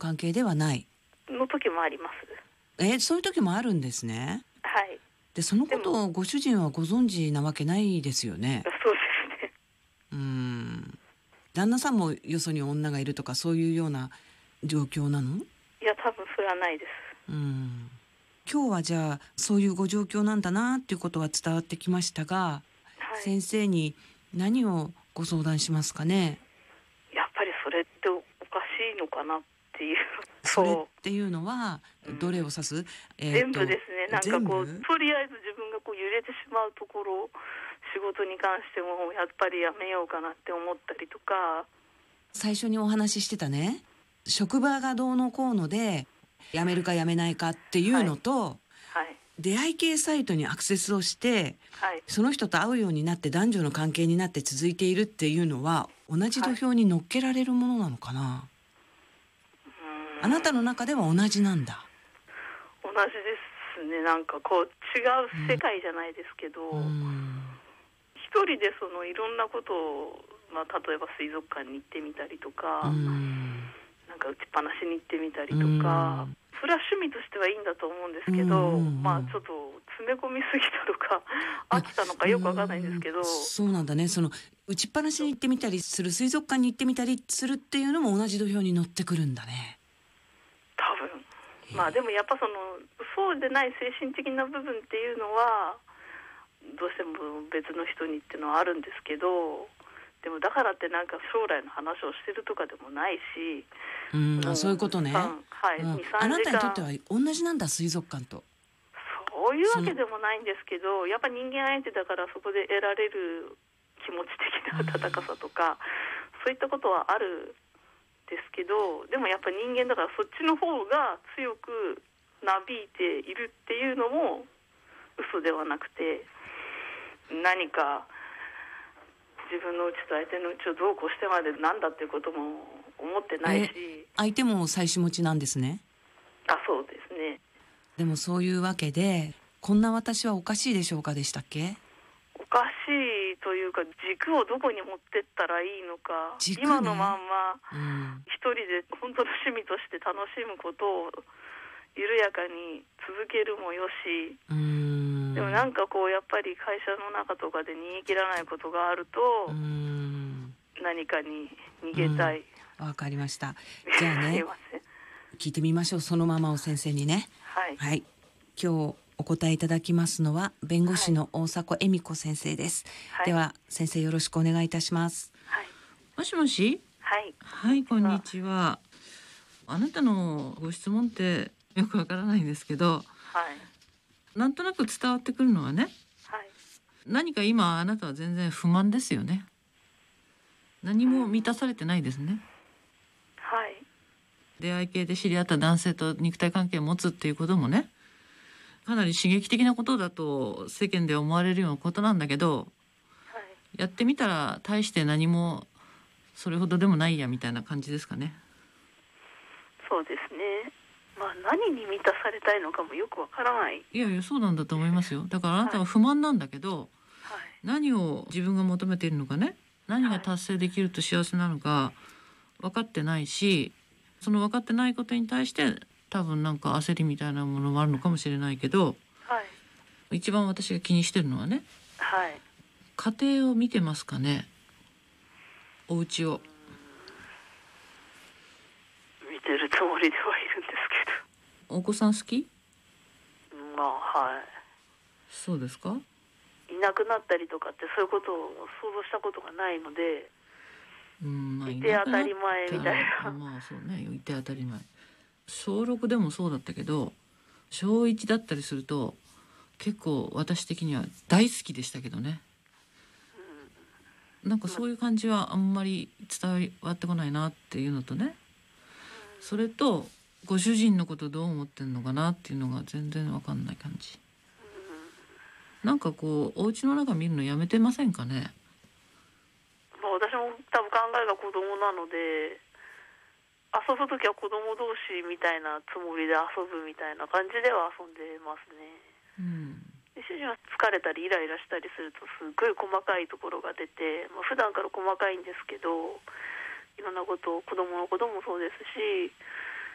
関係ではないの時もあります。 そういう時もあるんですね。 はい。 でそのことをご主人はご存知なわけないですよね。 そうですね。 旦那さんもよそに女がいるとかそういうような状況なの？ いや多分それはないです。 今日はじゃあそういうご状況なんだなっていうことは伝わってきましたが、 はい、 先生に何をご相談しますかね？ やっぱりそれっておかしいのかなっていう。 それっていうのはどれを指す？ 全部ですね。なんかこう全部とりあえず自分がこう揺れてしまうところ、仕事に関してもやっぱりやめようかなって思ったりとか。 最初にお話ししてたね、職場がどうのこうので辞めるか辞めないかっていうのと、 はい、 出会い系サイトにアクセスをして、 はい、 その人と会うようになって男女の関係になって続いているっていうのは同じ土俵に乗っけられるものなのかな？あなたの中では同じなんだ。 同じですね。なんかこう違う世界じゃないですけど、一人でそのいろんなことを、例えば水族館に行ってみたりとか、なんか打ちっぱなしに行ってみたりとか、それは趣味としてはいいんだと思うんですけど、ちょっと詰め込みすぎたとか飽きたのかよくわかんないんですけど。 そうなんだね。その打ちっぱなしに行ってみたりする、水族館に行ってみたりするっていうのも同じ土俵に乗ってくるんだね。 多分。でもやっぱそうでない精神的な部分っていうのはどうしても別の人にっていうのはあるんですけど、でもだからってなんか将来の話をしてるとかでもないし。 そういうことね。 はい、2、3時間。 あなたにとっては同じなんだ、水族館と。 そういうわけでもないんですけど、やっぱ人間相手だからそこで得られる気持ち的な温かさとか、そういったことはあるんですけど、でもやっぱ人間だからそっちの方が強くなびいているっていうのも嘘ではなくて、何か自分のうちと相手のうちをどうこうしてまでなんだっていうことも思ってないし。 相手も妻子持ちなんですね。 そうですね。 でもそういうわけで、こんな私はおかしいでしょうかでしたっけ？ おかしいというか、軸をどこに持ってったらいいのか、 軸ね、 今のまんま一人で本当の趣味として楽しむことを緩やかに続けるもよし、でもなんかこうやっぱり会社の中とかで逃げ切らないことがあると、何かに逃げたい。 わかりました。じゃあね聞いてみましょう、そのままを先生にね。はい、今日お答えいただきますのは弁護士の大迫恵美子先生です。では先生よろしくお願いいたします。 もしもし。 はい、 こんにちは。あなたのご質問ってよくわからないんですけど、なんとなく伝わってくるのはね、何か今あなたは全然不満ですよね。何も満たされてないですね。出会い系で知り合った男性と肉体関係を持つっていうこともね、かなり刺激的なことだと世間で思われるようなことなんだけど、やってみたら大して何もそれほどでもないやみたいな感じですかね。 そうですね。何に満たされたいのかもよくわからない。 いやそうなんだと思いますよ。だからあなたは不満なんだけど、何を自分が求めているのかね、何が達成できると幸せなのか分かってないし、その分かってないことに対して多分なんか焦りみたいなものもあるのかもしれないけど、一番私が気にしてるのはね、家庭を見てますかね。お家を見てるつもりではいるんですけど。お子さん好き？そうですか？ いなくなったりとかってそういうことを想像したことがないので、いて当たり前みたいな。 そうね、いて当たり前。小6でもそうだったけど、小1だったりすると結構私的には大好きでしたけどね。なんかそういう感じはあんまり伝わってこないなっていうのとね、それとご主人のことどう思ってんのかなっていうのが全然わかんない感じ。なんかこうお家の中見るのやめてませんかね。 私も多分考えが子供なので、遊ぶときは子供同士みたいなつもりで遊ぶみたいな感じでは遊んでますね。で主人は疲れたりイライラしたりするとすごい細かいところが出て、普段から細かいんですけど、いろんなことを子供のこともそうですし、